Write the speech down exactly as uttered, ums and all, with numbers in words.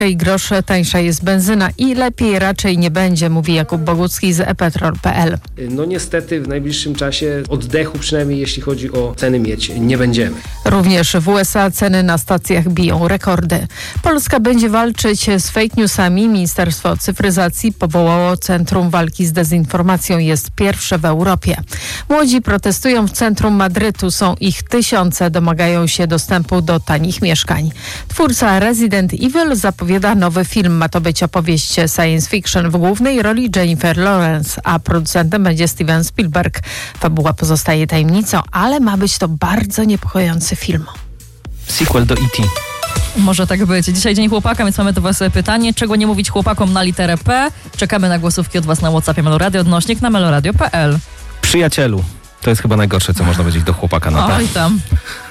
I grosz tańsza jest benzyna i lepiej raczej nie będzie, mówi Jakub Bogucki z e petrol kropka pe el. No niestety w najbliższym czasie oddechu, przynajmniej jeśli chodzi o ceny mieć, nie będziemy. Również w U S A ceny na stacjach biją rekordy. Polska będzie walczyć z fake newsami. Ministerstwo Cyfryzacji powołało Centrum Walki z Dezinformacją. Jest pierwsze w Europie. Młodzi protestują w centrum Madrytu. Są ich tysiące. Domagają się dostępu do tanich mieszkań. Twórca Resident Evil zapowiada nowy film. Ma to być opowieść science fiction w głównej roli Jennifer Lawrence, a producentem będzie Steven Spielberg. Fabuła pozostaje tajemnicą, ale ma być to bardzo niepokojący film. Sequel do E T Może tak być. Dzisiaj Dzień Chłopaka, więc mamy do was pytanie, czego nie mówić chłopakom na literę P? Czekamy na głosówki od was na WhatsAppie Meloradio, odnośnik na meloradio kropka pe el. Przyjacielu. To jest chyba najgorsze, co można powiedzieć do chłopaka na P. Oj tam.